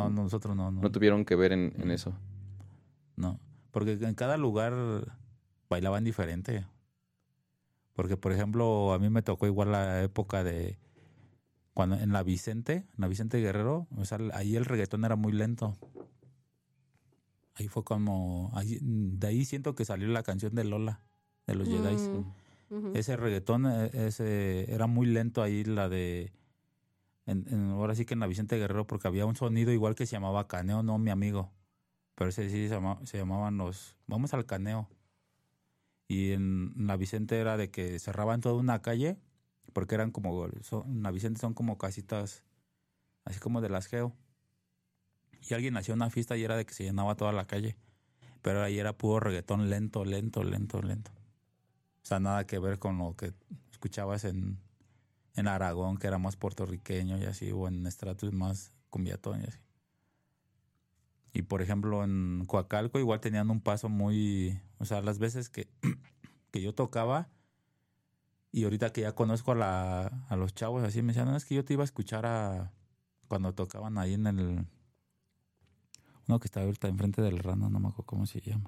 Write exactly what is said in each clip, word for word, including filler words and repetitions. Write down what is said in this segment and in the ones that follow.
no, nosotros no, no. No tuvieron que ver en, en eso. No, porque en cada lugar bailaban diferente. Porque, por ejemplo, a mí me tocó igual la época de cuando en la Vicente, en la Vicente Guerrero, o sea, ahí el reggaetón era muy lento. Ahí fue como, ahí, de ahí siento que salió la canción de Lola, de los Jedis. Mm, ujú. Ese reggaetón ese, era muy lento ahí, la de, en, en, ahora sí que en la Vicente Guerrero, porque había un sonido igual que se llamaba Caneo, no mi amigo. Pero ese sí se, llama, se llamaban los, vamos al Caneo. Y en la Vicente era de que cerraban toda una calle, porque eran como, son, en la Vicente son como casitas, así como de las Geo. Y alguien hacía una fiesta y era de que se llenaba toda la calle. Pero ahí era puro reggaetón lento, lento, lento, lento. O sea, nada que ver con lo que escuchabas en, en Aragón, que era más puertorriqueño y así, o en Stratus más cumbiatón y así. Y por ejemplo, en Coacalco igual tenían un paso muy... O sea, las veces que, que yo tocaba, y ahorita que ya conozco a, la, a los chavos así, me decían, no, es que yo te iba a escuchar a cuando tocaban ahí en el... Uno que está ahorita enfrente del Rano, no me acuerdo cómo se llama.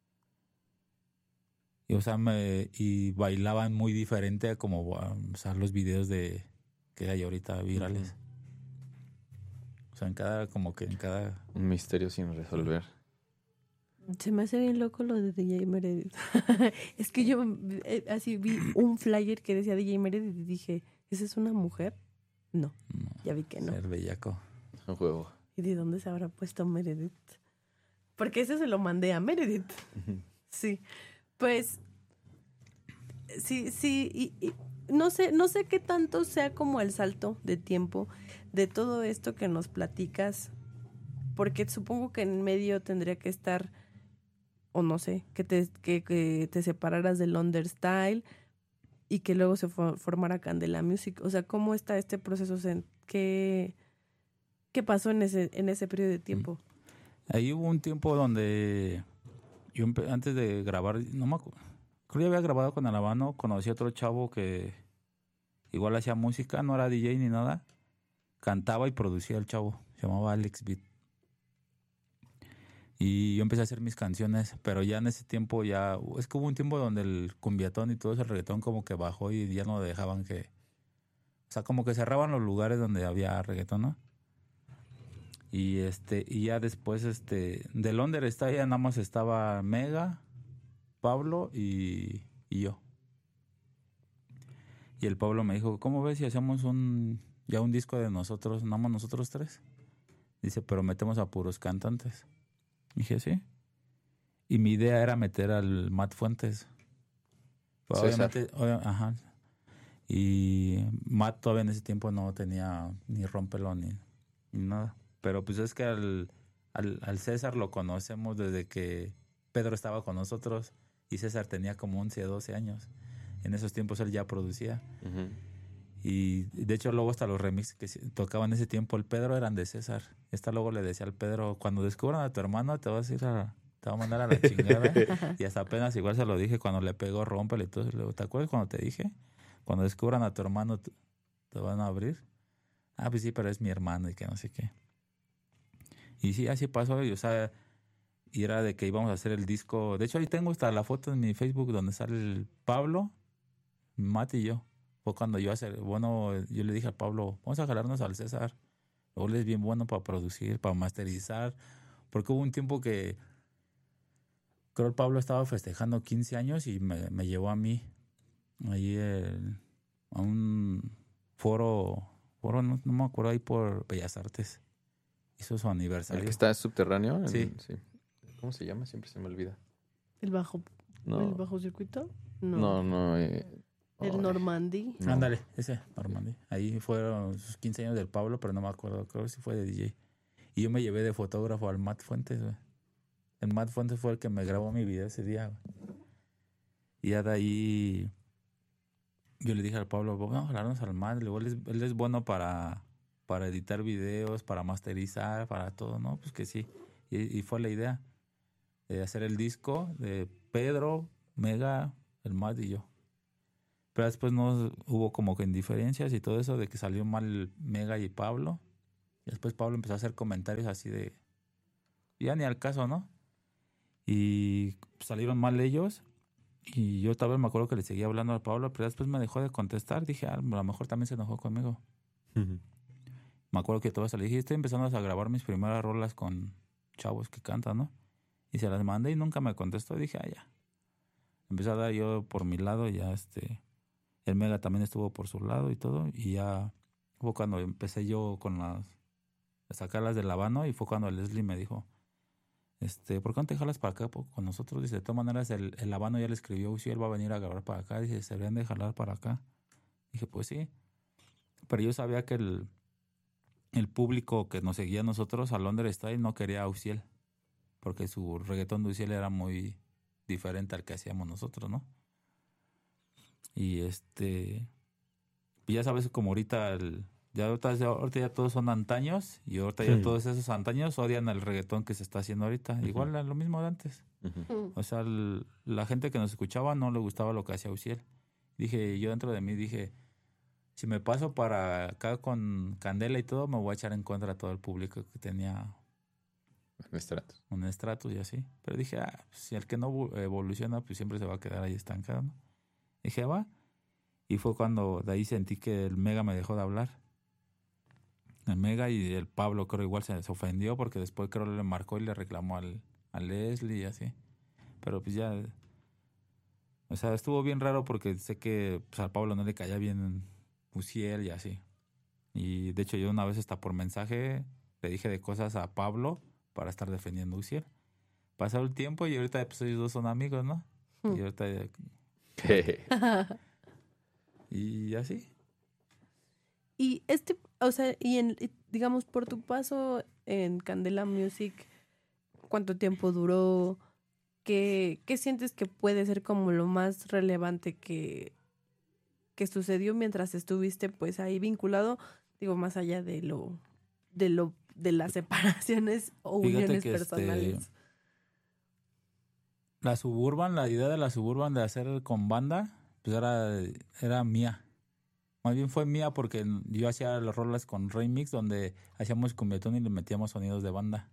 Y, o sea, me, y bailaban muy diferente a como, o sea, los videos de que hay ahorita virales. Uh-huh. O sea, en cada, como que en cada... Un misterio sin resolver. Se me hace bien loco lo de D J Meredith. Es que yo eh, así vi un flyer que decía D J Meredith y dije, ¿esa es una mujer? No, no ya vi que no. Ser bellaco. Un juego. ¿Y de dónde se habrá puesto Meredith? Porque ese se lo mandé a Meredith. Uh-huh. Sí, pues sí, sí, y, y no sé, no sé qué tanto sea como el salto de tiempo de todo esto que nos platicas, porque supongo que en medio tendría que estar, o no sé, que te, que, que te separaras del Understyle y que luego se for, formara Candela Music. O sea, ¿cómo está este proceso? ¿Qué, qué pasó en ese, en ese periodo de tiempo? Ahí hubo un tiempo donde yo antes de grabar, no me acuerdo, creo que había grabado con Alabano, conocí a otro chavo que igual hacía música, no era D J ni nada, cantaba y producía el chavo, se llamaba Alex Beat. Y yo empecé a hacer mis canciones, pero ya en ese tiempo ya, es que hubo un tiempo donde el cumbiatón y todo ese reggaetón como que bajó y ya no dejaban que, o sea, como que cerraban los lugares donde había reggaetón, ¿no? Y este, y ya después, este, de Londres está ya nada más estaba Mega, Pablo y, y yo. Y el Pablo me dijo, ¿cómo ves si hacemos un ya un disco de nosotros, nada más nosotros tres? Dice, pero metemos a puros cantantes. Dije, sí. Y mi idea era meter al Matt Fuentes. Pero obviamente, obviamente, ajá. Y Matt todavía en ese tiempo no tenía ni rompelo ni, ni nada. Pero pues es que al, al, al César lo conocemos desde que Pedro estaba con nosotros y César tenía como once, doce años. En esos tiempos él ya producía. Uh-huh. Y de hecho luego hasta los remixes que tocaban en ese tiempo el Pedro eran de César. Esta luego le decía al Pedro, cuando descubran a tu hermano te vas a ir a, te va a mandar a la chingada. Y hasta apenas igual se lo dije cuando le pegó Rómpele y todo. Luego, ¿te acuerdas cuando te dije? Cuando descubran a tu hermano te, te van a abrir. Ah, pues sí, pero es mi hermano y que no sé qué. Y sí, así pasó. Y, o sea, y era de que íbamos a hacer el disco. De hecho, ahí tengo hasta la foto en mi Facebook donde sale el Pablo, Matt y yo. Fue cuando yo hace, bueno, yo le dije a Pablo, vamos a jalarnos al César. Luego él es bien bueno para producir, para masterizar. Porque hubo un tiempo que creo el Pablo estaba festejando quince años y me, me llevó a mí ahí el, a un foro, foro no, no me acuerdo, ahí por Bellas Artes. Hizo su aniversario. ¿El que está subterráneo? En, sí. sí. ¿Cómo se llama? Siempre se me olvida. ¿El bajo, no. ¿el bajo circuito? No, no. no eh, ¿El oh, Normandí? No. Ándale, ese, Normandí. Ahí fueron sus quince años del Pablo, pero no me acuerdo, creo que sí fue de D J. Y yo me llevé de fotógrafo al Matt Fuentes, güey. El Matt Fuentes fue el que me grabó mi video ese día, güey. Y ya de ahí yo le dije al Pablo, vamos a hablarnos al Matt. Luego él es, él es bueno para, para editar videos, para masterizar, para todo, ¿no? Pues que sí. Y, y fue la idea de hacer el disco de Pedro, Mega, el Matt y yo. Pero después no hubo como que indiferencias y todo eso de que salió mal Mega y Pablo. Y después Pablo empezó a hacer comentarios así de... Ya ni al caso, ¿no? Y salieron mal ellos. Y yo tal vez me acuerdo que le seguía hablando a Pablo, pero después me dejó de contestar. Dije, ah, a lo mejor también se enojó conmigo. Ujú. Me acuerdo que todo eso le dije, estoy empezando a grabar mis primeras rolas con chavos que cantan, ¿no? Y se las mandé y nunca me contestó. Y dije, ah, ya. Empecé a dar yo por mi lado y ya este... El Mega también estuvo por su lado y todo. Y ya fue cuando empecé yo con las... a sacarlas del habano y fue cuando Leslie me dijo, este, ¿por qué no te jalas para acá po- con nosotros? Dice, de todas maneras el, el habano ya le escribió, si él va a venir a grabar para acá. Dice, se deberían de jalar para acá. Dije, pues sí. Pero yo sabía que el, el público que nos seguía a nosotros, a Londres Style, no quería a Uziel. Porque su reggaetón de Uziel era muy diferente al que hacíamos nosotros, ¿no? Y este... y ya sabes, como ahorita, el, ya ahorita, ya ahorita ya todos son antaños y ahorita ya Sí. todos esos antaños odian el reggaetón que se está haciendo ahorita. Ujú. Igual a lo mismo de antes. Ujú. O sea, el- la gente que nos escuchaba no le gustaba lo que hacía Uziel. Dije, yo dentro de mí dije, si me paso para acá con Candela y todo, me voy a echar en contra a todo el público que tenía Un estrato. un estratus y así. Pero dije, ah, si el que no evo- evoluciona, pues siempre se va a quedar ahí estancado, ¿no? Dije, va. Y fue cuando de ahí sentí que el Mega me dejó de hablar. El Mega y el Pablo creo igual se, se ofendió porque después creo le marcó y le reclamó al, a Leslie y así. Pero pues ya... O sea, estuvo bien raro porque sé que pues, a Pablo no le caía bien Uziel y así. Y de hecho yo una vez hasta por mensaje le dije de cosas a Pablo para estar defendiendo a Uziel. Pasó el tiempo y ahorita pues ellos dos son amigos, ¿no? Hmm. Y ahorita... Y así. Y este, o sea, y en, y digamos, por tu paso en Candela Music, ¿cuánto tiempo duró? ¿Qué, qué sientes que puede ser como lo más relevante que, que sucedió mientras estuviste pues ahí vinculado? Digo, más allá de lo, de lo, de las separaciones o Fíjate uniones que, este, personales. La Suburban, la idea de la Suburban de hacer con banda, pues era, era mía. Más bien fue mía porque yo hacía las rolas con remix donde hacíamos cumbietón y le metíamos sonidos de banda.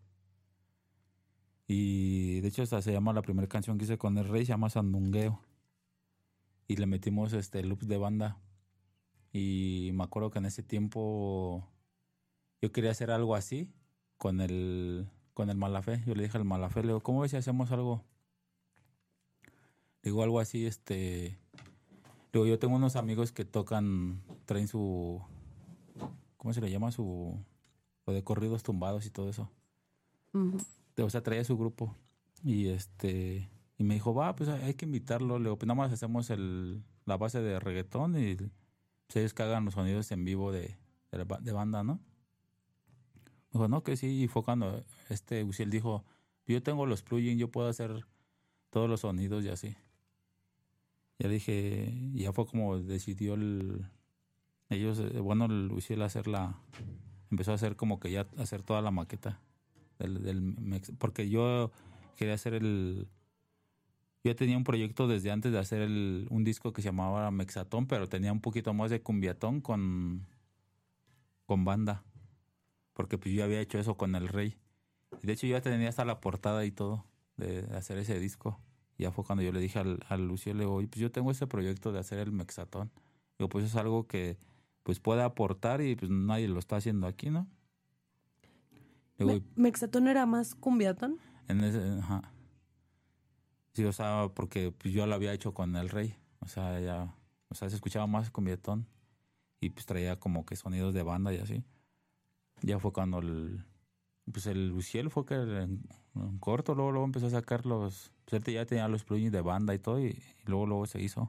Y de hecho esta se llama la primera canción que hice con el Rey, se llama Sandungueo. Y le metimos este loops de banda. Y me acuerdo que en ese tiempo yo quería hacer algo así con el, con el Malafé. Yo le dije al Malafé, le digo, ¿cómo ves si hacemos algo? Digo, algo así, este... Digo, yo tengo unos amigos que tocan, traen su... ¿Cómo se le llama? Su... Lo de corridos tumbados y todo eso. Ujú. O sea, traía su grupo. Y este... Y me dijo, va, pues hay que invitarlo. Le digo, pues nada más hacemos el, la base de reggaetón y pues ellos que hagan los sonidos en vivo de, de, la ba- de banda, ¿no? Me dijo, no, que sí. Y fue cuando este Uziel dijo, yo tengo los plugins, yo puedo hacer todos los sonidos y así. Ya dije, y ya fue como decidió el... Ellos, eh, bueno, el Uziel hacer la... Empezó a hacer como que ya hacer toda la maqueta. Del, del mex- porque yo quería hacer el... Yo ya tenía un proyecto desde antes de hacer el, un disco que se llamaba Mexatón, pero tenía un poquito más de cumbiatón con, con banda. Porque pues yo había hecho eso con el Rey. Y de hecho yo ya tenía hasta la portada y todo de, de hacer ese disco. Y ya fue cuando yo le dije al, al Lucio, le digo, "Oye, pues yo tengo ese proyecto de hacer el Mexatón. Digo, pues es algo que pues puede aportar y pues nadie lo está haciendo aquí, ¿no? Digo, Me- ¿Mexatón era más cumbiatón? en ese, ajá. Sí, o sea, porque pues yo lo había hecho con el Rey. O sea, ya, o sea, se escuchaba más cumbiatón y pues traía como que sonidos de banda y así. Ya fue cuando el, pues el Luciel fue que en, en corto, luego, luego empezó a sacar los, pues él ya tenía los plugins de banda y todo y, y luego, luego se hizo.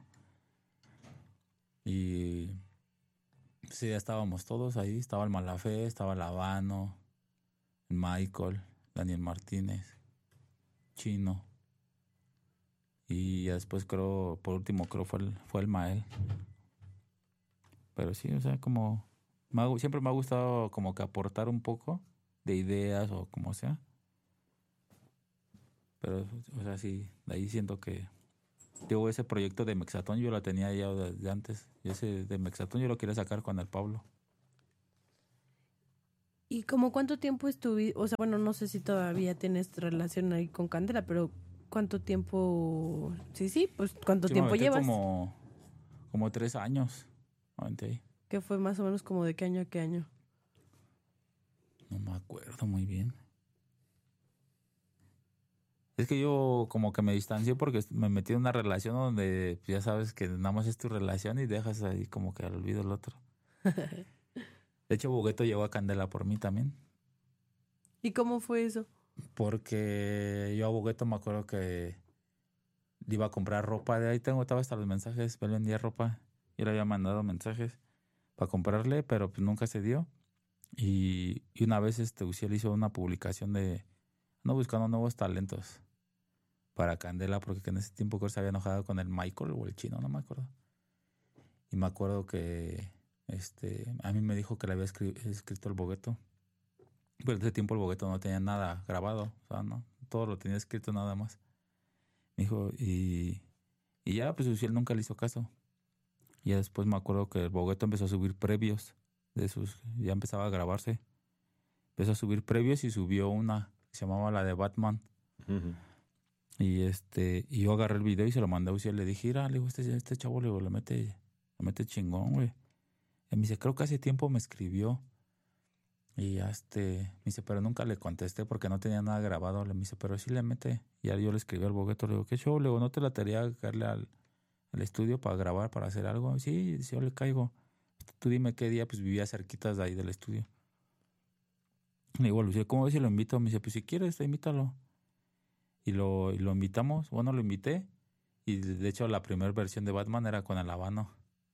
Y sí, ya estábamos todos ahí, estaba el Malafé, estaba el Habano, el Michael, Daniel Martínez, Chino. Y ya después creo, por último creo fue el, fue el Mael. Pero sí, o sea, como me ha- siempre me ha gustado como que aportar un poco de ideas o como sea. Pero, o sea, sí, de ahí siento que digo, ese proyecto de Mexatón yo lo tenía ya desde antes. Y ese de Mexatón yo lo quería sacar con el Pablo. ¿Y como cuánto tiempo estuviste? O sea, bueno, no sé si todavía tienes relación ahí con Candela, pero ¿cuánto tiempo? Sí, sí, pues ¿cuánto Sí, me tiempo aventé llevas? como, como tres años. me aventé ahí. Que fue más o menos como de qué año a qué año. No me acuerdo muy bien. Es que yo como que me distancié porque me metí en una relación donde pues, ya sabes que nada más es tu relación y dejas ahí como que al olvido el otro. De hecho, Bogueto llegó a Candela por mí también. ¿Y cómo fue eso? Porque yo a Bogueto me acuerdo que le iba a comprar ropa. De ahí tengo estaba hasta los mensajes. Él vendía ropa. Yo le había mandado mensajes para comprarle, pero pues nunca se dio. Y, y una vez este Uciel hizo una publicación de no buscando nuevos talentos para Candela, porque en ese tiempo creo que se había enojado con el Michael o el chino, no me acuerdo. Y me acuerdo que este a mí me dijo que le había escri- escrito el Bogueto. Pero en ese tiempo el Bogueto no tenía nada grabado, o sea, no, todo lo tenía escrito nada más. Me dijo, y, y ya, pues Uciel nunca le hizo caso. Y ya después me acuerdo que el Bogueto empezó a subir previos de sus, ya empezaba a grabarse. Empezó a subir previos y subió una que se llamaba la de Batman. Ujú. Y este, y yo agarré el video y se lo mandé a Uciel. Le dije, mira, le digo, este, este chavo le, digo, le mete, le mete chingón, güey. Y me dice, creo que hace tiempo me escribió. Y ya este, me dice, pero nunca le contesté porque no tenía nada grabado. Le me dice, pero sí le mete. Y ya yo le escribí al Bogueto, le digo, ¿qué show? Le digo, ¿no te la tarea caerle al, al estudio para grabar, para hacer algo? Sí, sí, yo le caigo. Tú dime qué día, pues vivía cerquitas de ahí del estudio. Le digo, Lucía, ¿cómo ves si lo invito? Me dice, pues si quieres, invítalo. Y lo, y lo invitamos. Bueno, lo invité. Y de hecho la primera versión de Batman era con el Habano.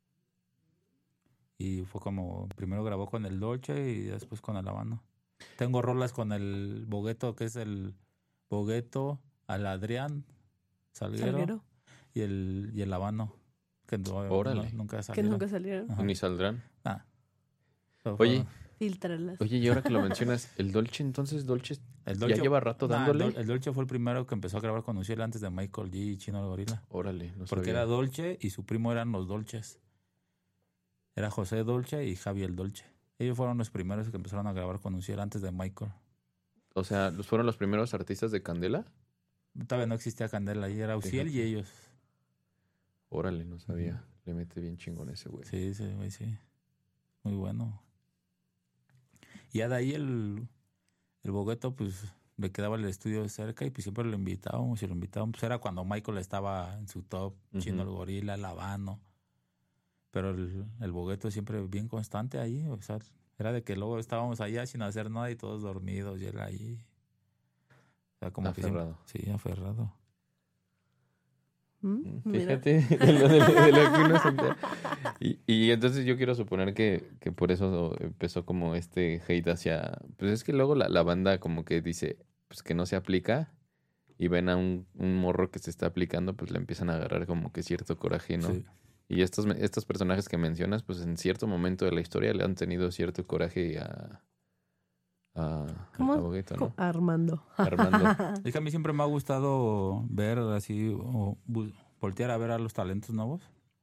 Y fue como, primero grabó con el Dolce y después con el Habano. Tengo rolas con el Bogueto, que es el Bogueto, al Adrián Salguero, Salguero. y el, y el Habano, que no- Órale. no- nunca Que salieron. nunca salieron. Ajá. Ni saldrán. Ah, pero Oye, fueron- Filtralas. oye, y ahora que lo mencionas, el Dolce, entonces Dolce el ya lleva rato nah, el dándole. Dol- el Dolce fue el primero que empezó a grabar con Uciel antes de Michael G y Chino el Gorila. Órale, no Porque sabía. era Dolce y su primo eran los Dolces. Era José Dolce y Javi el Dolce. Ellos fueron los primeros que empezaron a grabar con Uciel antes de Michael. O sea, ¿los fueron los primeros artistas de Candela? Todavía no existía Candela, ahí era Uciel y Fíjate. ellos. Órale, no sabía. Le mete bien chingón ese güey. Sí, sí, güey, sí. Muy bueno. Y ya de ahí el, el Bogueto, pues, le quedaba el estudio cerca y pues siempre lo invitábamos y lo invitábamos. Pues era cuando Michael estaba en su top, Chino el Ujú. Gorila, el Habano. Pero el, el Bogueto siempre bien constante ahí, o sea, era de que luego estábamos allá sin hacer nada y todos dormidos y él ahí. O sea, como Aferrado. que siempre, sí, aferrado. ¿Mm? Mira. Fíjate de lo, de lo- de lo que uno se entera. Y, y entonces yo quiero suponer que, que por eso empezó como este hate hacia... Pues es que luego la, la banda como que dice pues que no se aplica y ven a un, un morro que se está aplicando, pues le empiezan a agarrar como que cierto coraje, ¿no? Sí. Y estos, me- estos personajes que mencionas, pues en cierto momento de la historia le han tenido cierto coraje a... A, ¿Cómo? a Bogueto, Co- ¿no? Armando. Armando. Es que a mí siempre me ha gustado ver así, o bu- voltear a ver a los talentos nuevos.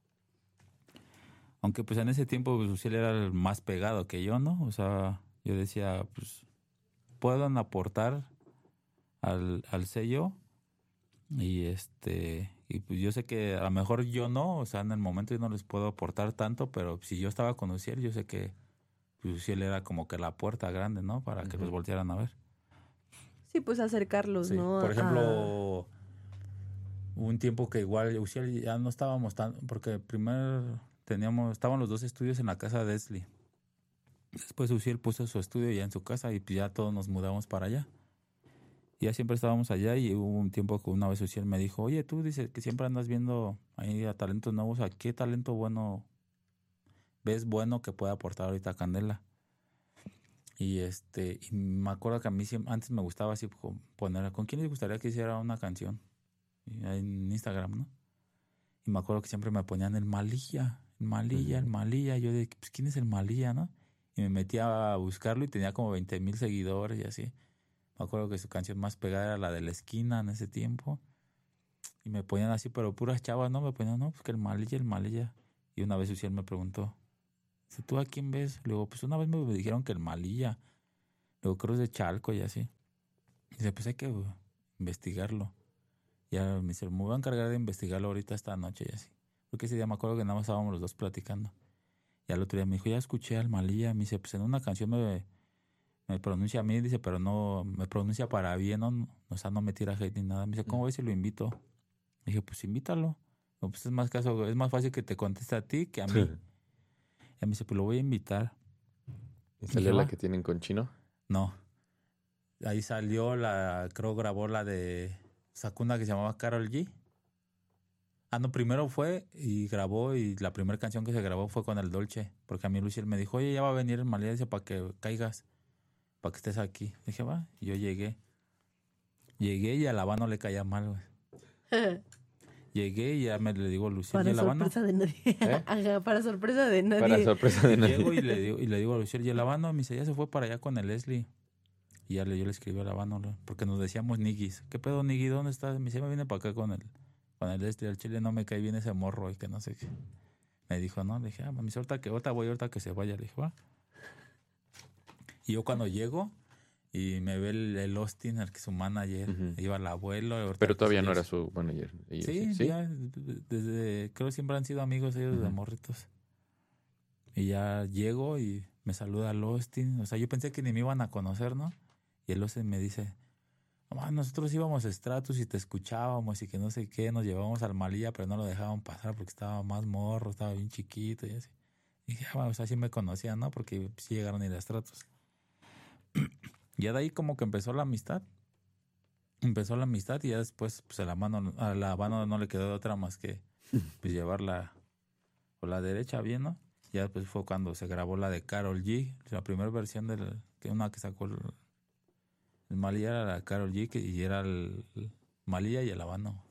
Aunque pues en ese tiempo pues Uciel era el más pegado que yo, ¿no? O sea, yo decía, pues, puedan aportar al, al sello y este, y pues yo sé que a lo mejor yo no, o sea, en el momento yo no les puedo aportar tanto, pero si yo estaba con Uciel, yo sé que pues, Uciel era como que la puerta grande, ¿no? Para que los Ujú. voltearan a ver. Sí, pues acercarlos, Sí. ¿no? Por A- ejemplo, hubo un tiempo que igual Uciel ya no estábamos tan, porque primero teníamos, estaban los dos estudios en la casa de Esli. Después Uciel puso su estudio ya en su casa y pues ya todos nos mudamos para allá. Y ya siempre estábamos allá y hubo un tiempo que una vez Uciel me dijo, oye, tú dices que siempre andas viendo ahí a talentos nuevos, ¿a qué talento bueno ves bueno que pueda aportar ahorita a Candela? Y este, y me acuerdo que a mí siempre, antes me gustaba así como poner, ¿con quién les gustaría que hiciera una canción? Y ahí en Instagram, ¿no? Y me acuerdo que siempre me ponían el Malilla, el Malilla, el Ujú. Malilla. Yo de, pues, ¿quién es el Malilla, no? Y me metía a buscarlo y tenía como veinte mil seguidores y así. Me acuerdo que su canción más pegada era la de La Esquina en ese tiempo. Y me ponían así, pero puras chavas, ¿no? Me ponían, no, pues que el Malilla, el Malilla. Y una vez Uciel me preguntó, dice, ¿tú a quién ves? Le digo, pues una vez me dijeron que el Malilla. o Cruz de Chalco y así. Y dice, pues hay que uh, investigarlo. Ya me dice, me voy a encargar de investigarlo ahorita esta noche y así. Porque ese día me acuerdo que nada más estábamos los dos platicando. Y al otro día me dijo, ya escuché al Malilla. Me dice, pues en una canción me, me pronuncia a mí, dice, pero no, me pronuncia para bien, ¿no? O sea, no me tira hate ni nada. Me dice, ¿cómo ves si lo invito? Dije, pues invítalo. No, pues es más caso, es más fácil que te conteste a ti que a mí. Y me dice, pues lo voy a invitar. ¿Y salió la que tienen con Chino? No. Ahí salió la, creo grabó la de, sacó una que se llamaba Karol G. Ah, no, primero fue y grabó y la primera canción que se grabó fue con el Dolce. Porque a mí Luciel me dijo, oye, ya va a venir el Malilla, dice, para que caigas, para que estés aquí. Dije, va, y yo llegué. Llegué y a la no le caía mal, güey. Llegué y ya me le digo a Luciel, para ¿y el habano? sorpresa de nadie. ¿Eh? Ajá, para sorpresa de nadie. Para sorpresa de nadie. Llego y le digo, y le digo a Luciel, ¿y el habano? Me dice, ya se fue para allá con el Leslie. Y ya le, yo le escribí al habano, ¿no? Porque nos decíamos Nigis. ¿Qué pedo, Nigui? ¿Dónde estás? Me dice, me viene para acá con el, con el Leslie. Al chile no me cae bien ese morro y que no sé qué. Me dijo, no, le dije, ah, mami, ahorita que ahorita voy, ahorita que se vaya. Le dije, va. Y yo cuando llego y me ve el, el Austin, el que es su manager, uh-huh. Iba el abuelo. Pero todavía no era su manager. Ellos, sí, sí, ya desde, creo que siempre han sido amigos ellos uh-huh. de morritos. Y ya llego y me saluda el Austin. O sea, yo pensé que ni me iban a conocer, ¿no? Y el Austin me dice, mamá, nosotros íbamos a Stratus y te escuchábamos y que no sé qué, nos llevábamos al Malilla, pero no lo dejaban pasar porque estaba más morro, estaba bien chiquito y así. Y dije, ah, o sea, sí me conocían, ¿no? Porque sí llegaron a ir a Stratus. Ya de ahí como que empezó la amistad. Empezó la amistad y ya después pues a la mano, a la mano no le quedó de otra más que pues llevarla por la derecha bien, ¿no? Ya después fue cuando se grabó la de Karol G, la primera versión de que una que sacó el, el Malilla era la Karol G que, y era el, el Malilla y el habano.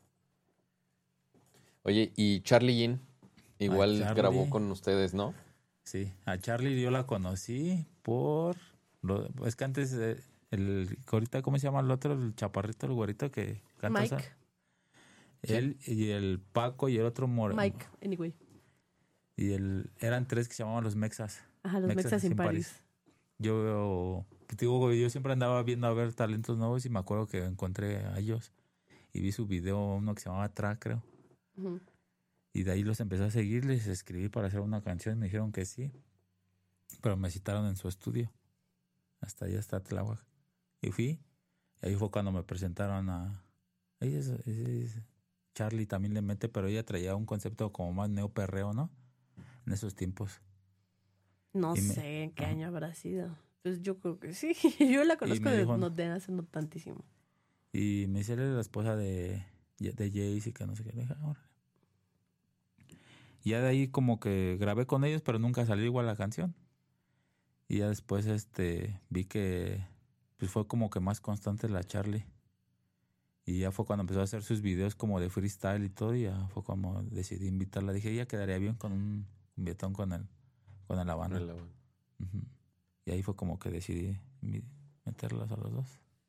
Oye, y Charlie Jean igual Charlie, grabó con ustedes, ¿no? Sí, a Charlie yo la conocí por lo, es que antes eh, el ahorita ¿cómo se llama el otro? El chaparrito, el güerito que canta. Mike. O sea, él y el Paco y el otro More. Mike, anyway. Y el eran tres que se llamaban los Mexas. Ajá, los Mexas, Mexas sin París. París. Yo, digo, yo siempre andaba viendo a ver talentos nuevos y me acuerdo que encontré a ellos y vi su video, uno que se llamaba Tra, creo. Uh-huh. Y de ahí los empecé a seguir, les escribí para hacer una canción, me dijeron que sí, pero me citaron en su estudio. Hasta allá está Tláhuac. Y fui, y ahí fue cuando me presentaron a... Ella es, es, es, Charlie también le mete, pero ella traía un concepto como más neoperreo, ¿no? En esos tiempos. No y sé me, en qué ajá. año habrá sido. Pues yo creo que sí. Yo la conozco de, dijo, no, de hace no tantísimo. Y me dice, eres la esposa de, de Jayce y que no sé qué. Le dije, ahora. Y ya de ahí como que grabé con ellos, pero nunca salió igual la canción. Y ya después este vi que pues fue como que más constante la Charlie. Y ya fue cuando empezó a hacer sus videos como de freestyle y todo. Y ya fue como decidí invitarla. Dije, ella quedaría bien con un vietón con el, con el habano. El habano. Uh-huh. Y ahí fue como que decidí meterlas a los dos.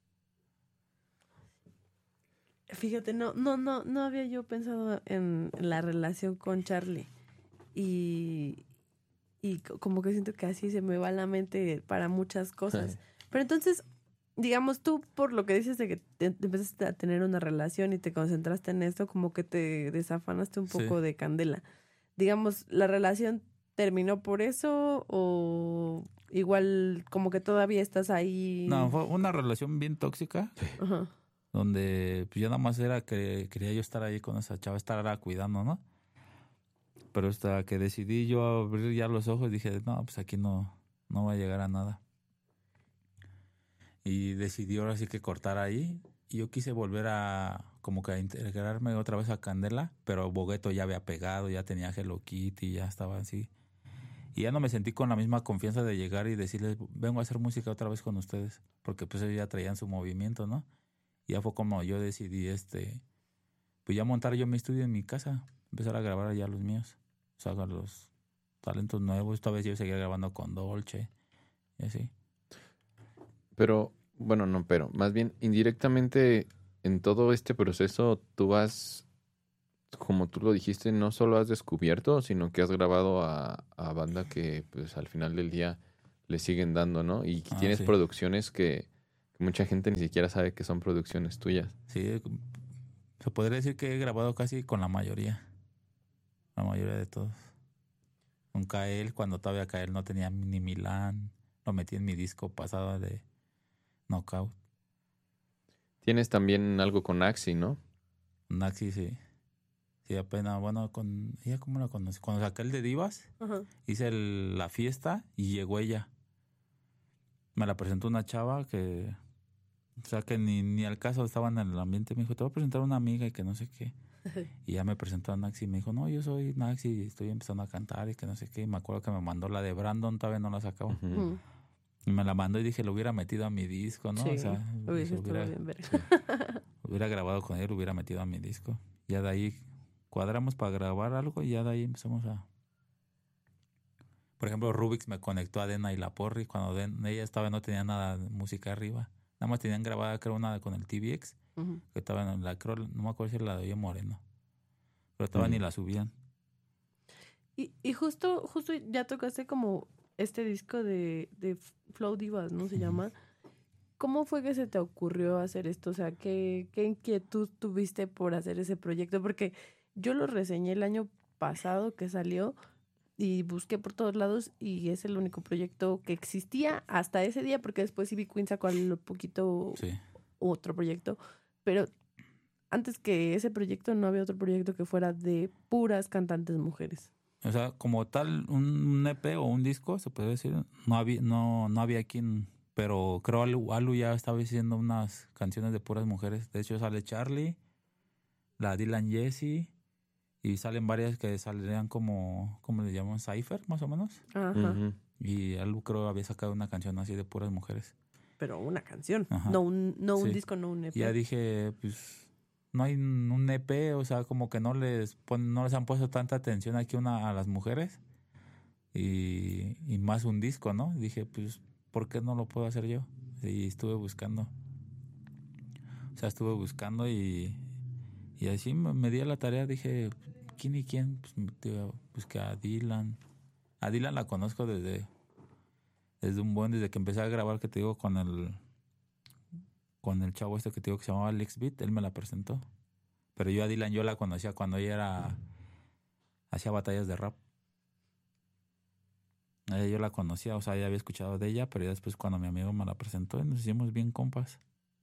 Fíjate, no, no, no, no había yo pensado en, en la relación con Charlie. Y, y como que siento que así se me va la mente para muchas cosas. Pero entonces, digamos, tú por lo que dices de que te, te empezaste a tener una relación y te concentraste en esto, como que te desafanaste un poco sí. de candela. Digamos, ¿la relación terminó por eso o igual como que todavía estás ahí? No, fue una relación bien tóxica. Sí. Ajá. Donde pues, yo nada más era que quería yo estar ahí con esa chava, estar cuidando, ¿no? Pero hasta que decidí yo abrir ya los ojos, dije, no, pues aquí no, no va a llegar a nada. Y decidí ahora sí que cortar ahí. Y yo quise volver a como que a integrarme otra vez a Candela, pero Bogueto ya había pegado, ya tenía Hello Kitty, ya estaba así. Y ya no me sentí con la misma confianza de llegar y decirles, vengo a hacer música otra vez con ustedes, porque pues ellos ya traían su movimiento, ¿no? Y ya fue como yo decidí, este, pues ya montar yo mi estudio en mi casa, empezar a grabar ya los míos, o sea, los talentos nuevos. Esta vez yo seguía grabando con Dolce y así. Pero, bueno, no, pero más bien indirectamente en todo este proceso tú has, como tú lo dijiste, no solo has descubierto, sino que has grabado a, a banda que pues al final del día le siguen dando, ¿no? Y Ah, tienes sí. producciones que, que mucha gente ni siquiera sabe que son producciones tuyas. Sí, se podría decir que he grabado casi con la mayoría. La mayoría de todos. Con Kael, cuando todavía Kael no tenía ni Milán. Lo metí en mi disco pasado de Knockout. Tienes también algo con Axi, ¿no? Naxi, sí. Sí, apenas, bueno, con ella, ¿cómo la conocí? Cuando saqué el de Divas, Ajá. hice el- la fiesta y llegó ella. Me la presentó una chava que, o sea, que ni, ni al caso estaba en el ambiente. Me dijo, te voy a presentar a una amiga y que no sé qué. Y ya me presentó a Naxi y me dijo, no, yo soy Naxi y estoy empezando a cantar y que no sé qué. Y me acuerdo que me mandó la de Brandon, todavía no la sacaba. Ujú. Mm. Y me la mandó y dije, lo hubiera metido a mi disco, ¿no? Sí, O sea, hubiese lo hubiera, estado bien verga. hubiera grabado con él, lo hubiera metido a mi disco. Ya de ahí cuadramos para grabar algo y ya de ahí empezamos a... Por ejemplo, Rubix me conectó a Dena y la Porri cuando Den- ella estaba no tenía nada de música arriba. Nada más tenían grabada, creo, una con el T V X, Ujú. que estaba en la, creo, no me acuerdo si era la de Oye Moreno. Pero estaba Ujú. ni la subían. Y, y justo, justo ya tocaste como este disco de, de Flow Divas, ¿no? Se Ujú. llama. ¿Cómo fue que se te ocurrió hacer esto? O sea, ¿qué, qué inquietud tuviste por hacer ese proyecto? Porque yo lo reseñé el año pasado que salió y busqué por todos lados y es el único proyecto que existía hasta ese día, porque después Ivy Queen sacó al poquito Sí. otro proyecto. Pero antes que ese proyecto no había otro proyecto que fuera de puras cantantes mujeres. O sea, como tal, un E P o un disco, se puede decir, no había, no, no había quien, pero creo Alu, Alu ya estaba haciendo unas canciones de puras mujeres. De hecho, sale Charlie, la Dylan Jessie, y salen varias que saldrían como, ¿cómo le llaman? Cypher, más o menos. Ajá. Ujú. Y Alu creo había sacado una canción así de puras mujeres. Pero una canción, Ajá. no un, no un Sí. disco, no un E P. Y ya dije, pues, no hay un E P, o sea, como que no les pon- no les han puesto tanta atención aquí una, a las mujeres. Y, y más un disco, ¿no? Dije, pues, ¿por qué no lo puedo hacer yo? Y estuve buscando. O sea, estuve buscando y, y así me, me di a la tarea. Dije, ¿quién y quién? Pues, digo, pues que a Dylan. A Dylan la conozco desde, desde un buen, desde que empecé a grabar, que te digo, con el con el chavo este que te digo que se llamaba Alex Beat. Él me la presentó. Pero yo a Dylan yo la conocía cuando ella era hacía batallas de rap. A ella yo la conocía, o sea, ya había escuchado de ella, pero ya después cuando mi amigo me la presentó, nos hicimos bien compas.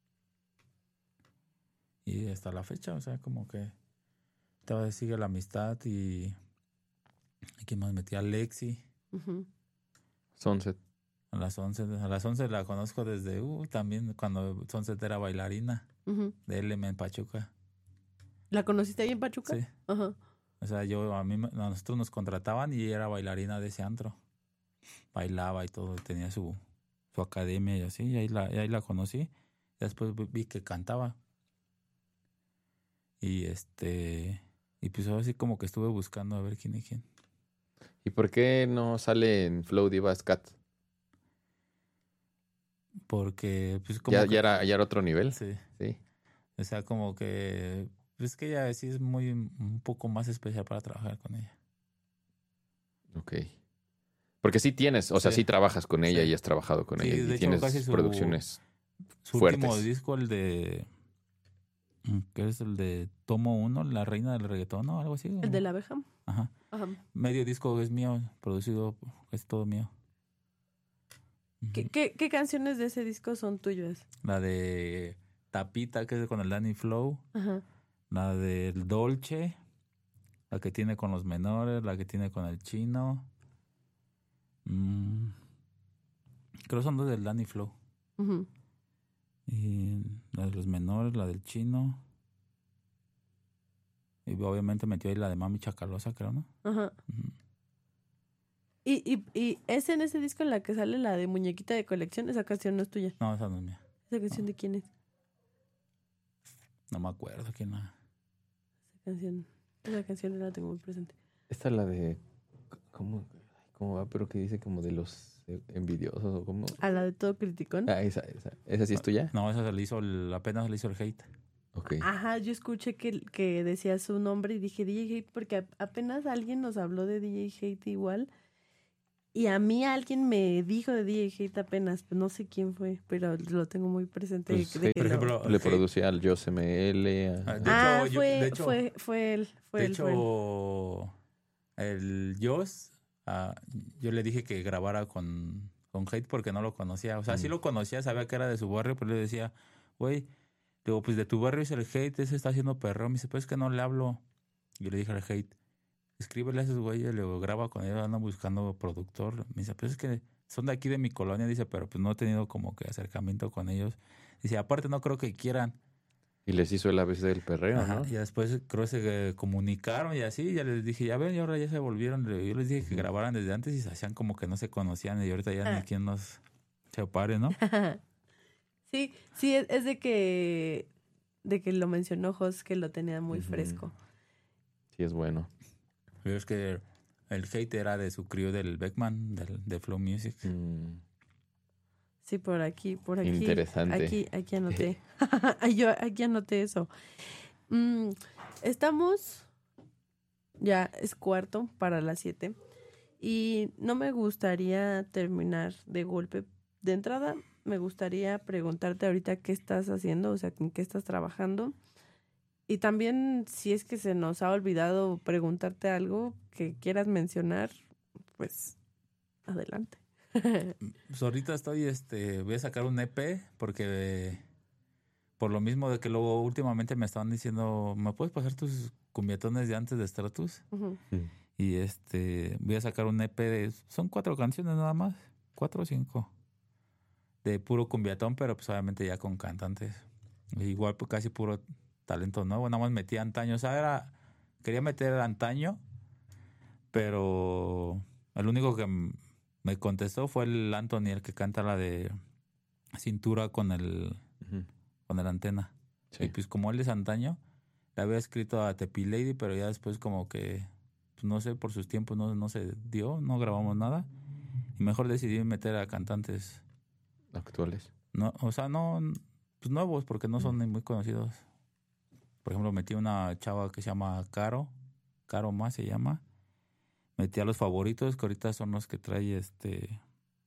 Y hasta la fecha, o sea, como que todavía sigue la amistad y aquí más metí a Lexi. Ujú. Sunset. A las once, a las once la conozco desde, uh, también cuando Sunset era bailarina Ujú. de L M en Pachuca. ¿La conociste ahí en Pachuca? Sí. Ajá. O sea, yo, a mí, me- a nosotros nos contrataban y ella era bailarina de ese antro. Bailaba y todo, tenía su, su academia y así, y ahí la, y ahí la conocí. Y después vi- vi que cantaba. Y este, y pues ahora sí como que estuve buscando a ver quién y quién. ¿Y por qué no sale en Flow Divas Cat? Porque, pues como Ya, que... ya, era, ya era otro nivel. Sí, Sí. o sea, como que... Pues que ella sí es muy, un poco más especial para trabajar con ella. Ok. Porque sí tienes, o sea, Sí. sí trabajas con ella Sí. y has trabajado con Sí, ella. de Y hecho, tienes casi su- producciones. Su Fuertes. último disco, el de... ¿Qué es el de Tomo Uno? La reina del reggaetón, ¿no? Algo así. ¿El de la abeja? Ajá. Ajá. Medio disco es mío, producido, es todo mío. ¿Qué, qué, ¿Qué canciones de ese disco son tuyas? La de Tapita, que es con el Danny Flow. Ajá. La del Dolce. La que tiene con los menores. La que tiene con el chino. Mm, creo son dos del Danny Flow. Ujú. Y la de los menores, la del chino. Y obviamente metió ahí la de Mami Chacalosa, creo, ¿no? Ajá. Ujú. ¿Y, y, y es en ese disco en la que sale la de Muñequita de Colección? Esa canción no es tuya. No, esa no es mía. ¿Esa canción de quién es? No me acuerdo quién la... Esa canción. Esa canción no la tengo muy presente. Esta es la de. ¿Cómo, cómo va? Pero que dice como de los eh, envidiosos o cómo. A la de Todo Criticón. Ah, esa, esa. ¿Esa sí es tuya? No, esa se le hizo, el- apenas se le hizo el hate. Ok. Ajá, yo escuché que, que decía su nombre y dije D J Hate porque a- apenas alguien nos habló de D J Hate igual Y a mí alguien me dijo de D J Hate apenas, pues no sé quién fue, pero lo tengo muy presente. Pues, de Hate, que por lo- ejemplo, le Hate- producía al Jose M L. a- Ah, de ah, hecho, yo- fue, de hecho- fue, fue él, fue de él, fue él. hecho, el Joss, ah, yo le dije que grabara con, con Hate porque no lo conocía. O sea, sí Mm. lo conocía, sabía que era de su barrio, pero le decía, güey, digo, pues de tu barrio es el Hate, ese está haciendo perro. Me dice, pues es que no le hablo. Yo le dije al Hate, escríbele a esos güeyes, le graba con ellos, andan buscando productor. Me dice, pues es que son de aquí de mi colonia, dice, pero pues no he tenido como que acercamiento con ellos. Dice, aparte no creo que quieran. Y les hizo el A B C del perreo, Ajá, ¿no? y después creo que se eh, comunicaron y así, ya les dije, ya ven, y ahora ya se volvieron. Le- Yo les dije que Ujú. grabaran desde antes y se hacían como que no se conocían y ahorita ya Ah. ni quien nos separe, ¿no? Sí, sí, es, es de que de que lo mencionó Jos, que lo tenía muy Ujú. fresco. Sí, es bueno. Pero es que el Hate era de su crew del Beckman, del, de Flow Music. Mm, Sí, por aquí, por aquí. Interesante. Aquí, aquí anoté. Ay, Yo aquí anoté eso. Mm, estamos, ya es cuarto para las siete. Y no me gustaría terminar de golpe. De entrada, me gustaría preguntarte ahorita qué estás haciendo, o sea, en qué estás trabajando. Y también, si es que se nos ha olvidado preguntarte algo que quieras mencionar, pues adelante. Pues ahorita estoy, este, voy a sacar un E P porque por lo mismo de que luego últimamente me estaban diciendo, ¿me puedes pasar tus cumbietones de antes de Stratus? Ujú. mm. Y este, voy a sacar un E P de, son cuatro canciones nada más, cuatro o cinco, de puro cumbiatón, pero pues obviamente ya con cantantes. Igual pues casi puro talento nuevo, nada más metí antaño, o sea, era, quería meter antaño, pero el único que m- me contestó fue el Anthony, el que canta la de Cintura con el, Ujú. con el Antena. Sí. Y pues como él es antaño, le había escrito a Tepi Lady, pero ya después como que, pues no sé, por sus tiempos no, no se dio, no grabamos nada. Y mejor decidí meter a cantantes, Actuales. no, o sea, no, pues nuevos, porque no son Mm. ni muy conocidos. Por ejemplo, metí una chava que se llama Caro, Caro Más se llama. Metí a los favoritos, que ahorita son los que trae este,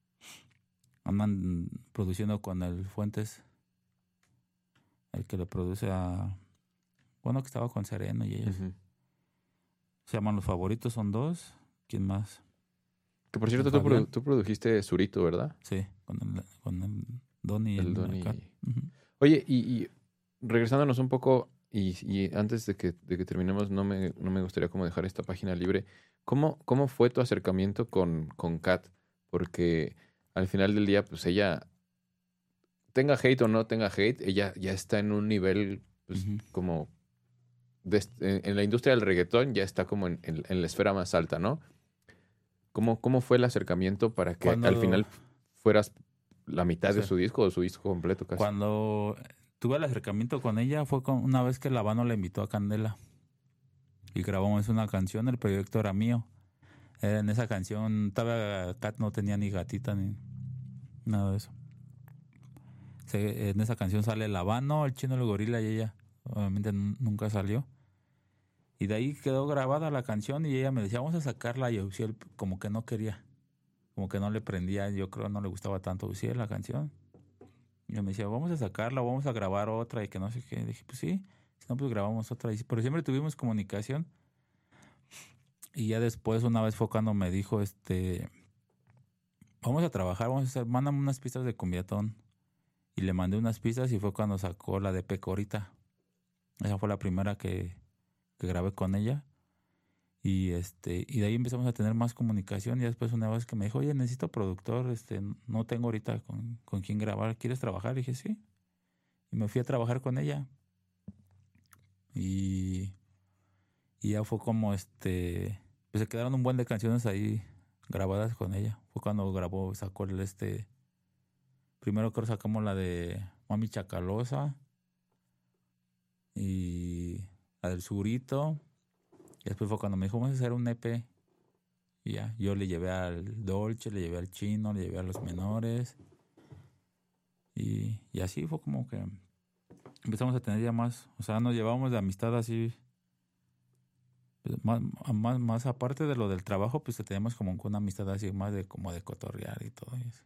andan produciendo con el Fuentes, el que le produce a, bueno, que estaba con Sereno y ellos. Ujú. Se llaman Los Favoritos, son dos. ¿Quién más? Que por cierto, tú, Fabián. produ- tú produjiste Zurito, ¿verdad? Sí, con el, con el Donny y El el, Donny. Mercat. Ujú. Oye, y, y regresándonos un poco, y, y antes de que, de que terminemos, no me, no me gustaría como dejar esta página libre. ¿Cómo, cómo fue tu acercamiento con, con Kat? Porque al final del día, pues ella, tenga hate o no tenga hate, ella ya está en un nivel, pues, Ujú. como, de est- en, en la industria del reggaetón, ya está como en, en- en la esfera más alta, ¿no? ¿Cómo, cómo fue el acercamiento para que Cuando- al final fueras la mitad de Sí. su disco o su disco completo casi? Cuando tuve el acercamiento con ella fue con una vez que la Habano le invitó a Candela y grabamos una canción, el proyecto era mío. Era en esa canción, todavía Kat no tenía ni gatita ni nada de eso. Se- en esa canción sale el Habano, el Chino, el Gorila y ella. Obviamente n- nunca salió. Y de ahí quedó grabada la canción y ella me decía, vamos a sacarla. Y Uciel como que no quería. Como que no le prendía, yo creo no le gustaba tanto a Uciel la canción. Y yo me decía, vamos a sacarla, vamos a grabar otra y que no sé qué. Dije, pues sí, si no, pues grabamos otra. Y sí, pero siempre tuvimos comunicación. Y ya después, una vez fue cuando me dijo, este, vamos a trabajar, vamos a hacer, mándame unas pistas de cumbiatón. Y le mandé unas pistas y fue cuando sacó la de Pecorita. Esa fue la primera que, que grabé con ella. Y este, y de ahí empezamos a tener más comunicación. Y después una vez que me dijo, oye, necesito productor, este, no tengo ahorita con, con quién grabar, ¿quieres trabajar? Y dije, sí. Y me fui a trabajar con ella. Y, y ya fue como este, pues se quedaron un buen de canciones ahí grabadas con ella. Fue cuando grabó, sacó el este, primero creo sacamos la de Mami Chacalosa y la del Surito. Y después fue cuando me dijo, vamos a hacer un E P. Y ya, yo le llevé al Dolce, le llevé al Chino, le llevé a los menores. Y, y así fue como que empezamos a tener ya más, o sea, nos llevamos de amistad así Pues, más, más, más aparte de lo del trabajo, pues tenemos como una amistad así más de como de cotorrear y todo eso.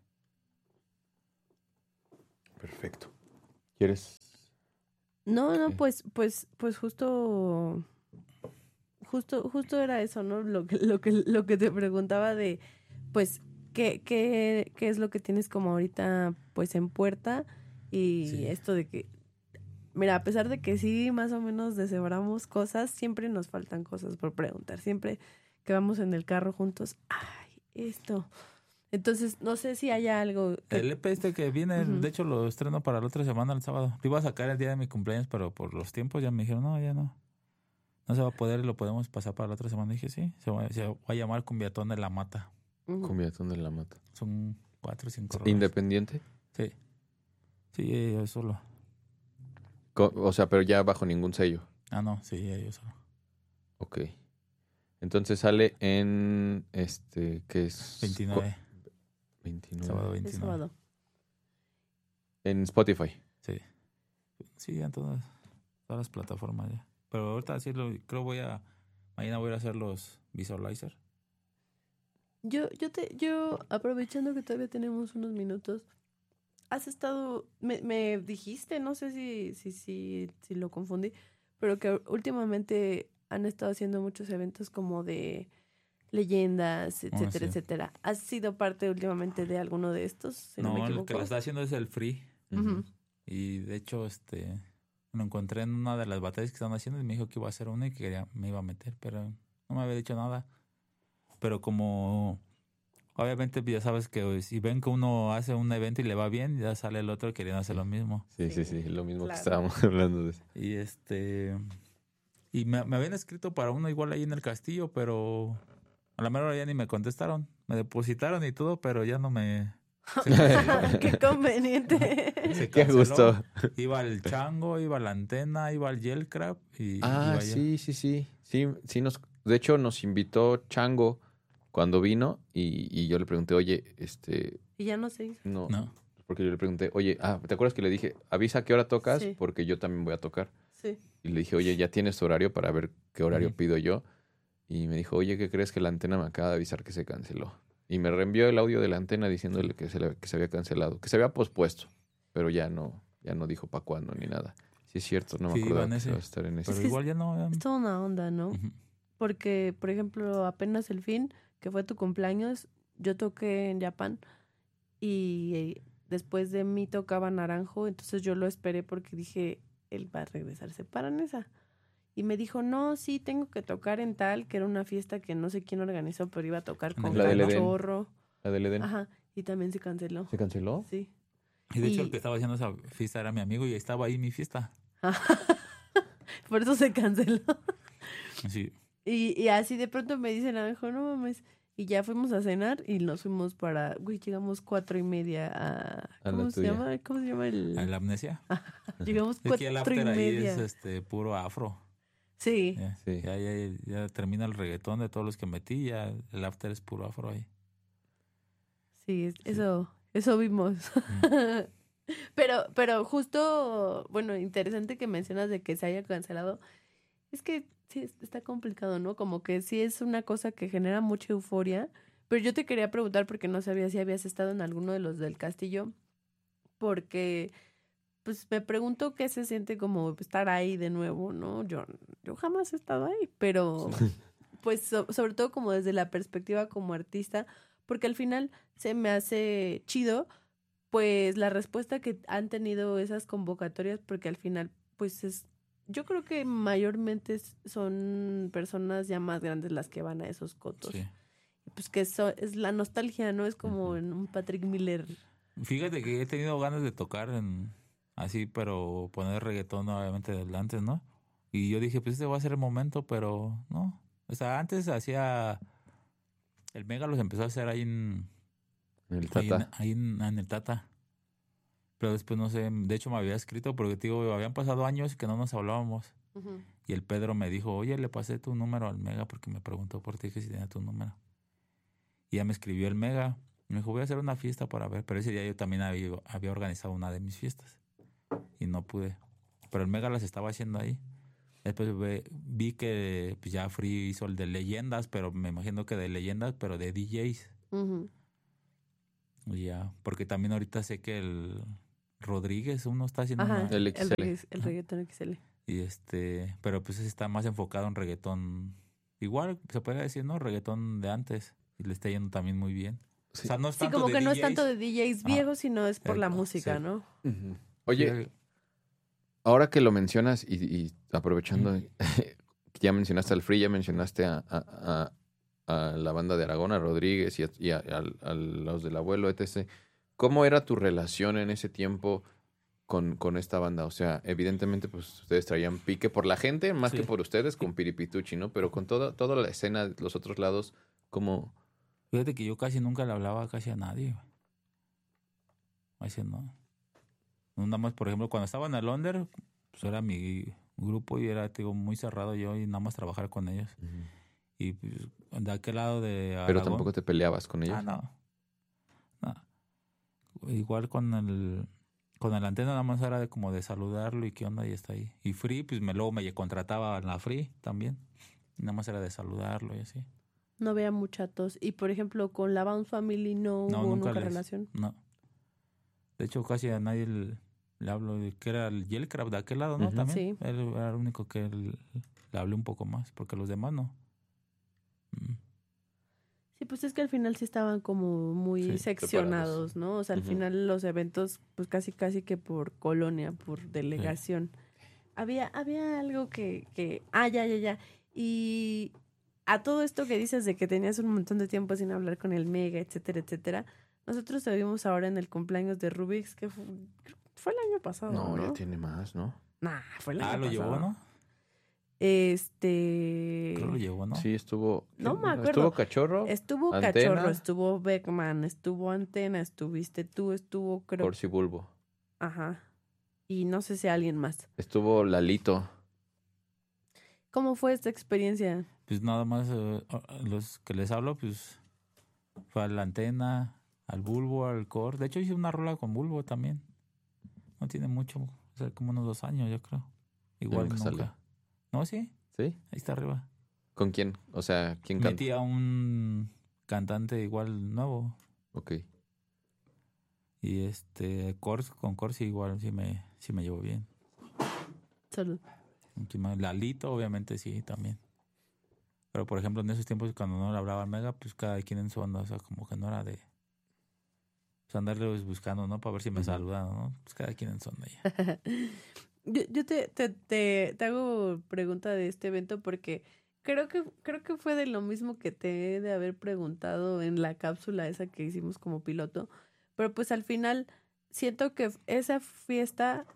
Perfecto. ¿Quieres? No, no, ¿Qué? pues, pues, pues justo, justo, justo era eso, ¿no? Lo que, lo que, lo que te preguntaba de, pues, ¿qué, qué, qué es lo que tienes como ahorita, pues, en puerta? Y Sí. esto de que, mira, a pesar de que sí, más o menos deshebramos cosas, siempre nos faltan cosas por preguntar. Siempre que vamos en el carro juntos, ay, esto. Entonces, no sé si haya algo que... El E P este que viene, Ujú. de hecho lo estreno para la otra semana, el sábado. Lo iba a sacar el día de mi cumpleaños, pero por los tiempos ya me dijeron, no, ya no. No se va a poder y lo podemos pasar para la otra semana. Dije, sí, se va, se va a llamar Cumbiatón de la Mata. Ujú. Cumbiatón de la Mata. Son cuatro o cinco rolas. ¿Independiente? Sí. Sí, yo solo. Co- O sea, pero ya bajo ningún sello. Ah, no, sí, yo solo. Ok. Entonces sale en este, ¿qué es? veintinueve. Co- veintinueve. Sábado Es veintinueve. sábado. En Spotify. Sí. Sí, en todas, todas las plataformas ya. Pero ahorita sí lo, creo voy a, mañana voy a ir a hacer los visualizer. Yo, yo te, yo, aprovechando que todavía tenemos unos minutos, has estado, me, me dijiste, no sé si, si, si, si lo confundí, pero que últimamente han estado haciendo muchos eventos como de leyendas, etcétera, sí. etcétera. ¿Has sido parte últimamente de alguno de estos? Si no, me No, el equivoco. que lo está haciendo es el Free. Ujú. Y de hecho, este, lo encontré en una de las batallas que están haciendo y me dijo que iba a hacer una y que quería, me iba a meter, pero no me había dicho nada. Pero como, obviamente ya sabes que si ven que uno hace un evento y le va bien, ya sale el otro queriendo hacer lo mismo. Sí, sí, Sí, sí, lo mismo claro. que estábamos hablando de eso. Y este, y me, me habían escrito para uno igual ahí en el castillo, pero a la mera hora ya ni me contestaron. Me depositaron y todo, pero ya no me... Se canceló. Qué conveniente. Se Qué canceló. gusto. Iba el chango, iba la antena, iba el Yellcrab y Ah, iba yo. sí, sí, sí. Sí, sí nos, de hecho nos invitó Chango cuando vino y, y yo le pregunté, oye, este, Y ya no se hizo. no, No. porque yo le pregunté, oye, ah, ¿te acuerdas que le dije, avisa a qué hora tocas? Sí. Porque yo también voy a tocar. Sí. Y le dije, oye, ¿ya tienes tu horario para ver qué horario Ujú. pido yo? Y me dijo, oye, ¿qué crees que la antena me acaba de avisar que se canceló? Y me reenvió el audio de la antena diciéndole que se, le- que se había cancelado, que se había pospuesto, pero ya no, ya no dijo para cuándo ni nada. Sí es cierto, no me Sí, acordaba iban que ese. se iba a estar en ese. Pero que igual ya no. ya- Es toda una onda, ¿no? Ujú. Porque, por ejemplo, apenas el fin, que fue tu cumpleaños, yo toqué en Japón y eh, después de mí tocaba Naranjo, entonces yo lo esperé porque dije, él va a regresarse para Nesa. Y me dijo, no, sí, tengo que tocar en tal, que era una fiesta que no sé quién organizó, pero iba a tocar En con el La del Edén. Cachorro. La del Edén. Ajá, y también se canceló. ¿Se canceló? Sí. Y de hecho, Y- el que estaba haciendo esa fiesta era mi amigo y estaba ahí en mi fiesta. Por eso se canceló. Sí. Y, y así de pronto me dice Naranjo, no mames. Y ya fuimos a cenar y nos fuimos para, güey, llegamos cuatro y media a, A la ¿cómo se tuya. llama? ¿Cómo se llama el? ¿A la amnesia? Llegamos Es que el cuatro y after ahí media. es este puro afro. Sí, Ya, Sí. ya, ya, ya termina el reggaetón de todos los que metí, ya el after es puro afro ahí. sí, es- eso, eso vimos. Pero, pero justo, bueno, interesante que mencionas de que se haya cancelado. Es que sí, es- está complicado, ¿no? Como que sí es una cosa que genera mucha euforia. Pero yo te quería preguntar porque no sabía si habías estado en alguno de los del castillo. Porque, pues, me pregunto qué se siente como estar ahí de nuevo, ¿no? Yo, yo jamás he estado ahí, pero, pues, so- sobre todo como desde la perspectiva como artista, porque al final se me hace chido, pues, la respuesta que han tenido esas convocatorias, porque al final, pues, es, yo creo que mayormente es- son personas ya más grandes las que van a esos cotos. Sí. Pues que eso es la nostalgia, ¿no? Es como Ujú. en un Patrick Miller. Fíjate que he tenido ganas de tocar en así, pero poner reggaetón obviamente desde antes, ¿no? Y yo dije, pues este va a ser el momento, pero no. O sea, antes hacía... El Mega los empezó a hacer ahí en... El Ahí en, Tata. ahí en, en el Tata. Pero después no sé, de hecho me había escrito porque te digo, habían pasado años que no nos hablábamos. Ujú. Y el Pedro me dijo, oye, le pasé tu número al Mega porque me preguntó por ti que si tenía tu número. Y ya me escribió el Mega. Me dijo, voy a hacer una fiesta para ver. Pero ese día yo también había, había organizado una de mis fiestas. Y no pude. Pero el Mega las estaba haciendo ahí. Después ve- vi que pues, ya Free hizo el de leyendas, pero me imagino que de leyendas, pero de D Js. Ujú. Y ya, porque también ahorita sé que el Rodríguez, uno está haciendo Ajá, una... El el, X L. regga- el Ajá. reggaetón X L. Y este, pero pues ese está más enfocado en reggaetón. Igual se puede decir, ¿no? Reggaetón de antes. Y le está yendo también muy bien. Sí. O sea, no es Sí, tanto como de que no es D Js. tanto de D Js Ajá. viejos, sino es por la Eh, música, sí. ¿no? Ujú. Oye, Sí, ahora que lo mencionas y, y aprovechando, que ya mencionaste al Free, ya mencionaste a, a- a- a la banda de Aragón, a Rodríguez y a, y a- a- a los del abuelo, etcétera. ¿Cómo era tu relación en ese tiempo con, con esta banda? O sea, evidentemente, pues ustedes traían pique por la gente, más Sí. que por ustedes, con Piripituchi, ¿no? Pero con toda, toda la escena de los otros lados, ¿cómo? fíjate que yo casi nunca le hablaba casi a nadie. güey. Así no. Nada más, por ejemplo, cuando estaba en el Under, pues era mi grupo y era, te digo, muy cerrado yo y nada más trabajar con ellos. Y pues, de aquel lado de Aragón... Pero tampoco te peleabas con ellos. Ah, no. No. Igual con el... Con el antena nada más era de como de saludarlo y qué onda y está ahí. Y Free, pues me, luego me contrataba en la Free también. Y nada más era de saludarlo y así. No veía muchatos. Y por ejemplo, con la Bounce Family no, No, hubo nunca nunca les- relación. No. De hecho, casi a nadie le, le hablo de que era el Yellcraft de aquel lado, ¿no? Ujú. También. Sí. Él era el único que él- le hablé un poco más, porque los demás no. Mm. Sí, pues es que al final sí estaban como muy Sí, seccionados, ¿no? O sea, al Ujú. final los eventos, pues casi casi que por colonia, por delegación. Había, había algo que, que, ah, ya, ya, ya. Y a todo esto que dices de que tenías un montón de tiempo sin hablar con el Mega, etcétera, etcétera. Nosotros te vimos ahora en el cumpleaños de Rubix, que fue, fue el año pasado, ¿no? No, ya tiene más, ¿no? Nah, fue el Ah, año lo pasado. llevó, ¿no? Este... Creo lo llevó, ¿no? Sí, estuvo. No ¿quién me era? acuerdo. Estuvo Cachorro, Estuvo Antena. Cachorro, estuvo Beckman, estuvo Antena, estuviste tú, estuvo creo... Corsi Bulbo. Ajá. Y no sé si alguien más. Estuvo Lalito. ¿Cómo fue esta experiencia? Pues nada más eh, los que les hablo, pues fue a la antena, al Bulbo, al Core. De hecho, hice una rola con Bulbo también. No tiene mucho, o sea, como unos dos años, yo creo. Igual nunca nunca. salió. No, sí, ¿Sí? ahí está arriba. ¿Con quién? O sea, ¿quién canta? Metí a un cantante igual nuevo. Ok. Y este, Cors, con Corsi igual sí me, sí me llevo bien. Salud. Sí me- Lalito, obviamente, sí, también. Pero, por ejemplo, en esos tiempos, cuando no le hablaba al Mega, pues cada quien en su onda, o sea, como que no era de... Pues andarlos buscando, ¿no? Para ver si me Ujú. saludan, ¿no? Pues cada quien en su onda ya. Yo, yo te, te, te, te hago pregunta de este evento porque creo que, creo que fue de lo mismo que te he de haber preguntado en la cápsula esa que hicimos como piloto. Pero pues al final siento que esa fiesta,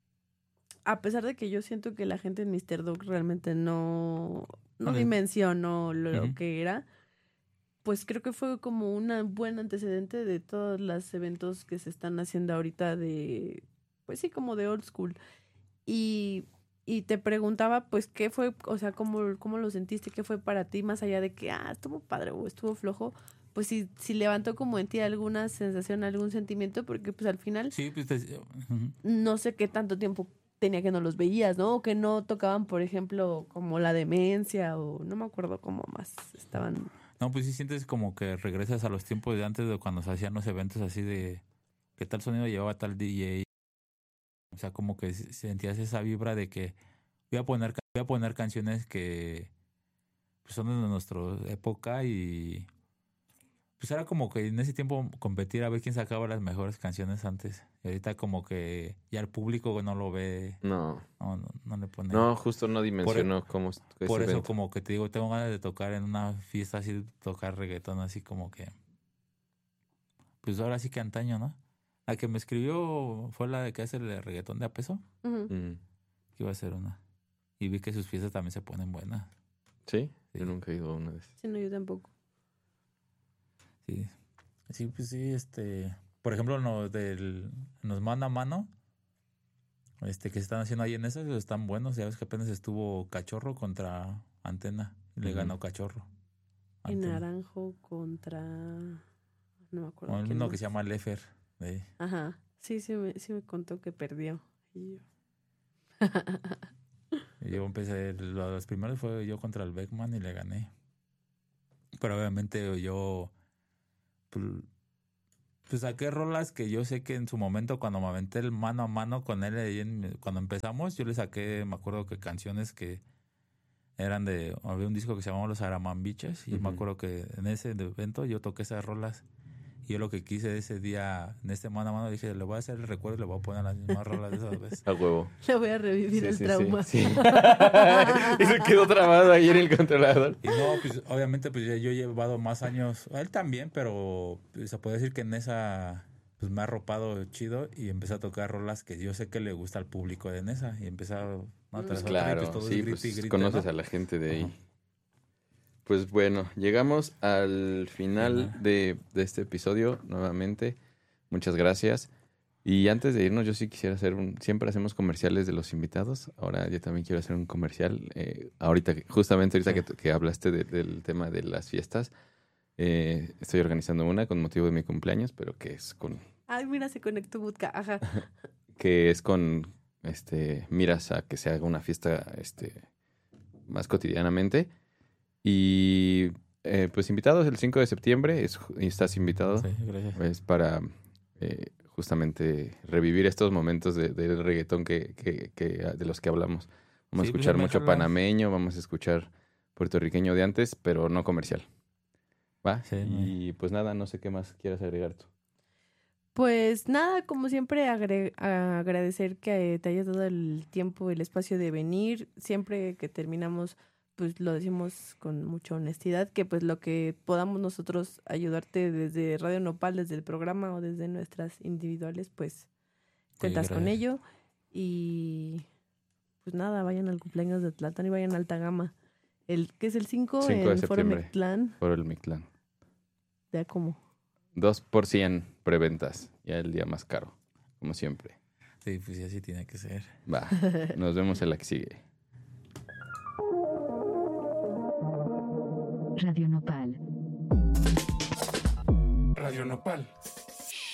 a pesar de que yo siento que la gente en míster Dog realmente no, no Ok. dimensionó lo Ujú. que era, pues creo que fue como un buen antecedente de todos los eventos que se están haciendo ahorita de, pues sí, como de old school. Y, y te preguntaba, pues, ¿qué fue? O sea, ¿cómo, cómo lo sentiste? ¿Qué fue para ti? Más allá de que, ah, estuvo padre o estuvo flojo, pues si, si levantó como en ti alguna sensación, algún sentimiento, porque pues al final Sí, pues... te- ujú. no sé qué tanto tiempo tenía que no los veías, ¿no? O que no tocaban, por ejemplo, como la demencia o no me acuerdo cómo más estaban. No, pues sí sientes como que regresas a los tiempos de antes de cuando se hacían los eventos así de... ¿Qué tal sonido llevaba tal D J? O sea, como que s- sentías esa vibra de que voy a poner, ca- voy a poner canciones que pues, son de nuestra época y pues era como que en ese tiempo competir a ver quién sacaba las mejores canciones antes. Y ahorita como que ya el público no lo ve, No. no, no, no le pone. No, justo no dimensionó cómo es ese Por eso evento. como que te digo, tengo ganas de tocar en una fiesta así, tocar reggaetón así como que... Pues ahora sí que antaño, ¿no? La que me escribió fue la de que hace el reggaetón de a peso, Ujú. Mm. que iba a ser una. Y vi que sus fiestas también se ponen buenas. ¿Sí? Sí. Yo nunca he ido a una de esas. Sí, no, yo tampoco. Sí. Sí, pues sí, este... Por ejemplo, los del... Nos mano a mano, este, que se están haciendo ahí en esas, están buenos. Ya ves que apenas estuvo Cachorro contra Antena. Y le Ujú. ganó Cachorro. Y Antena. Naranjo contra... No me acuerdo. Con quién uno más. que se llama Lefer. de- Ajá. Sí, sí me, sí me contó que perdió. Y yo, Y Yo empecé, los primeros fue yo contra el Beckman y le gané. Pero obviamente yo, pues, pues saqué rolas que yo sé que en su momento cuando me aventé el mano a mano con él, ahí en- cuando empezamos, yo le saqué, me acuerdo que canciones que eran de, había un disco que se llamaba Los Aramambiches y Ujú. me acuerdo que en ese evento yo toqué esas rolas. Y yo lo que quise ese día, en este mano a mano, dije, le voy a hacer el recuerdo y le voy a poner las mismas rolas de esas veces. A huevo. Le voy a revivir Sí, el sí, trauma. sí, sí. Y se quedó trabado ahí en el controlador. Y no, pues obviamente pues ya yo he llevado más años, él también, pero pues, se puede decir que en esa pues me ha arropado chido y empecé a tocar rolas que yo sé que le gusta al público de Nesa y empecé a una Pues tras otra y Claro, pues todo es sí, grite pues y grite, conoces ¿no? a la gente de ahí. Ajá. Pues bueno, llegamos al final Final. de, de este episodio nuevamente. Muchas gracias. Y antes de irnos, yo sí quisiera hacer un... Siempre hacemos comerciales de los invitados. Ahora yo también quiero hacer un comercial. Eh, ahorita, que- justamente ahorita Sí. que, que hablaste de- del tema de las fiestas, eh, estoy organizando una con motivo de mi cumpleaños, pero que es con... Ay, mira, se conectó Budka. Ajá. que es con este miras a que se haga una fiesta este más cotidianamente. Y eh, pues invitados el cinco de septiembre, es, y estás invitado, Sí, gracias. es para eh, justamente revivir estos momentos de, del reggaetón que, que, que, de los que hablamos. Vamos Sí, a pues, escuchar me mucho jalas. panameño, vamos a escuchar puertorriqueño de antes, pero no comercial. ¿Va? Sí, y pues nada, no sé qué más quieras agregar tú. Pues nada, como siempre, agre- agradecer que te hayas dado el tiempo, el espacio de venir. Siempre que terminamos, pues lo decimos con mucha honestidad, que pues lo que podamos nosotros ayudarte desde Radio Nopal, desde el programa o desde nuestras individuales, pues cuentas con gracias. ello. Y pues nada, vayan al cumpleaños de Tlalpan y vayan a Alta Gama. El, ¿qué es el cinco? cinco de En Foro septiembre. Mectlán. Por el Mictlán. ¿De cómo? dos por cien preventas. Ya el día más caro, como siempre. Sí, pues sí, así tiene que ser. Va, nos vemos en la que sigue. Radio Nopal. Radio Nopal.